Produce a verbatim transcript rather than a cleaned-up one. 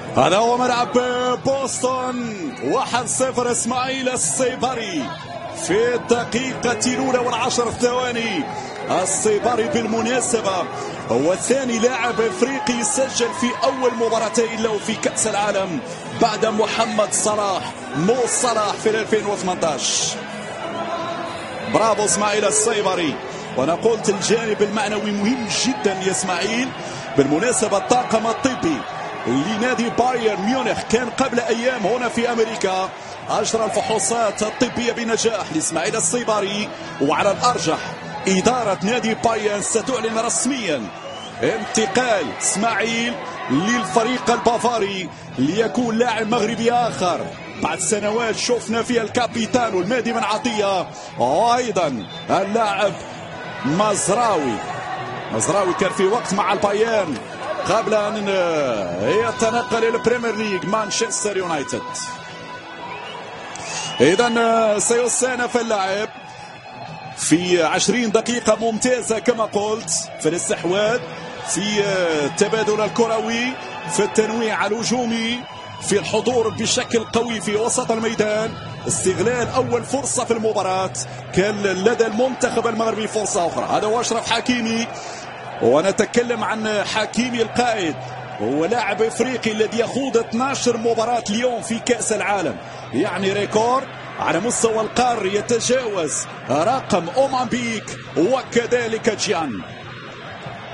هذا هو ملعب بوسطن. واحد صفر اسماعيل الصيبري في الدقيقة الأولى والعشر ثواني. الصيبري بالمناسبة هو ثاني لاعب افريقي يسجل في اول مباراتين له في كأس العالم بعد محمد صلاح مو صلاح في ألفين وثمانية عشر. برافو اسماعيل الصيبري. وانا قلت الجانب المعنوي مهم جدا يا اسماعيل. بالمناسبة الطاقم الطبي لنادي بايرن ميونخ كان قبل ايام هنا في امريكا، اجرى الفحوصات الطبية بنجاح لاسماعيل الصيبري، وعلى الارجح إدارة نادي بايرن ستعلن رسميا انتقال اسماعيل للفريق البافاري ليكون لاعب مغربي آخر بعد سنوات شفنا فيها الكابيتان والمهدي من عطية، وأيضا اللاعب مزراوي. مزراوي كان في وقت مع البايرن قبل أن يتنقل إلى البريمير ليج مانشستر يونايتد. إذا سيستأنف اللعب في عشرين دقيقة ممتازة كما قلت في الاستحواذ، في التبادل الكروي، في التنويع الهجومي، في الحضور بشكل قوي في وسط الميدان، استغلال أول فرصة في المباراة. كان لدى المنتخب المغربي فرصة أخرى. هذا هو أشرف حكيمي، ونتكلم عن حكيمي القائد، هو لاعب افريقي الذي يخوض اثنعش مباراة اليوم في كأس العالم، يعني ريكورد على مستوى القار يتجاوز رقم أومامبيك وكذلك جيان.